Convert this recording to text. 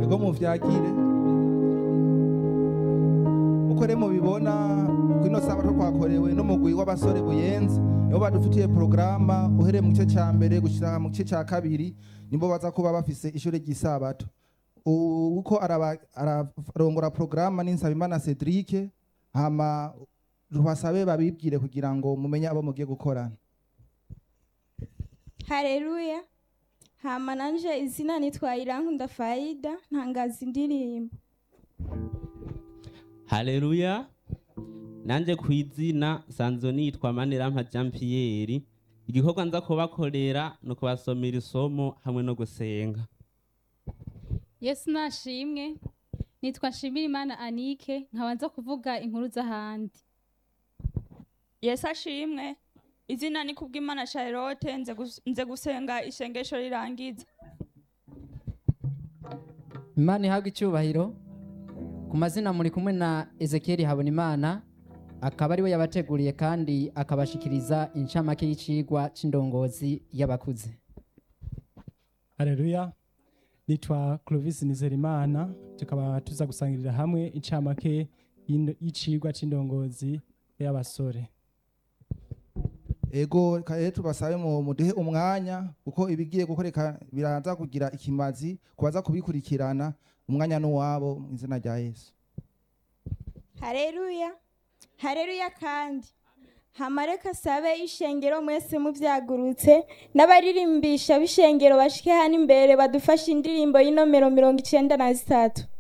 ego muvyakire uko rero mubibona kwino sabato twakorewe n'umugwi w'abasore buyenzi nibo badufitiye porogaramu uhereye mu gice cya mbere gushira mu gice cya kabiri nibo baza kuba bafise ishure ry'isabato uko ararongora porogaramu n'Insabimana Cedric hama rubasabe babibwire kugira ngo mumenye abo mugiye gukorana. Haleluya. Hama nanje izina nitwa Irankunda Faida ntangaza indirimbo. Haleluya. Nanje kwizina sanzo nitwa Manirampa Jean Pierre. Igikorwa nza kubakorera no kubasomera isomo hamwe no gusenga. Yesu nashimwe. Nitwa Shimirimana Anike nkabanza kuvuga inkuru z'ahandi. Yesu ashimwe. Izina ni Kubwimana Charlotte nze gusenga ishengesho rirangiza. Imana ihabwa icyubahiro. Ku mazina muri kumwe na Ezekiel Habonimana akaba ari we yabateguriye kandi akabashikiriza incamake y'icigwa c'indongozi y'abakuze. Haleluya. Nitwa Clovis Nizerimana tukaba tuza gusangirira hamwe incamake y'icigwa c'indongozi y'abasore. Ego kaye tubasabe mu muduhe umwanya kuko ibigiye gukoreka biraza kugira ikimazi kubaza kubikurikirana umwanya n'uwabo mu izina rya Yesu. Haleluya. Haleluya kandi hamareka sabe ishengero mwese muvyagurutse n'abaririmbisha b'ishengero bashike hano imbere badufasha indirimbo y'inomero 93.